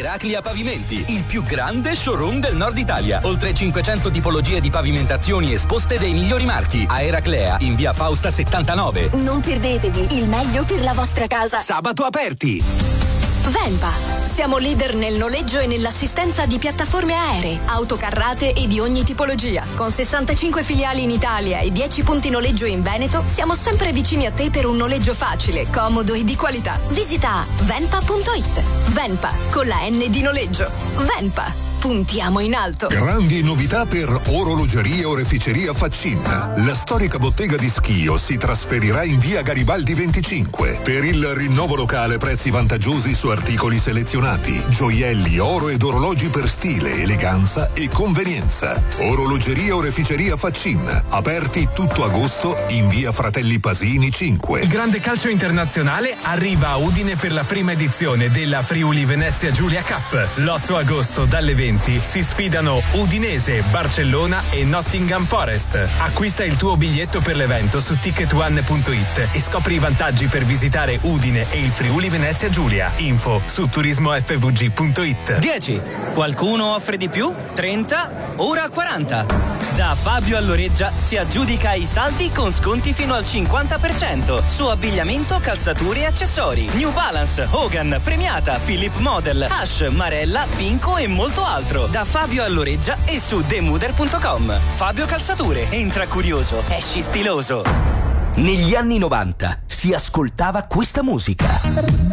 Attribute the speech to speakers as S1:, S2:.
S1: Heraclia Pavimenti, il più grande showroom del nord Italia. Oltre 500 tipologie di pavimentazioni esposte dei migliori marchi. A Eraclea, in via Fausta 79.
S2: Non perdetevi il meglio per la vostra casa.
S1: Sabato aperti.
S2: Venpa. Siamo leader nel noleggio e nell'assistenza di piattaforme aeree, autocarrate e di ogni tipologia. Con 65 filiali in Italia e 10 punti noleggio in Veneto, siamo sempre vicini a te per un noleggio facile, comodo e di qualità. Visita venpa.it. Venpa, con la N di noleggio. Venpa. Puntiamo in alto.
S3: Grandi novità per Orologeria Oreficeria Faccin. La storica bottega di Schio si trasferirà in via Garibaldi 25. Per il rinnovo locale, prezzi vantaggiosi su articoli selezionati, gioielli, oro ed orologi per stile, eleganza e convenienza. Orologeria Oreficeria Faccin. Aperti tutto agosto in via Fratelli Pasini 5.
S4: Il grande calcio internazionale arriva a Udine per la prima edizione della Friuli Venezia Giulia Cup. L'8 agosto dalle 20 si sfidano Udinese, Barcellona e Nottingham Forest. Acquista il tuo biglietto per l'evento su ticketone.it e scopri i vantaggi per visitare Udine e il Friuli Venezia Giulia. Info su turismofvg.it.
S5: 10. Qualcuno offre di più? 30? Ora 40. Da Fabio Alloreggia si aggiudica i saldi con sconti fino al 50% su abbigliamento, calzature e accessori. New Balance, Hogan, Premiata, Philip Model, Ash, Marella, Pinco e molto altro. Da Fabio Alloreggia e su demuder.com. Fabio Calzature, entra curioso, esci stiloso.
S1: Negli anni 90 si ascoltava questa musica.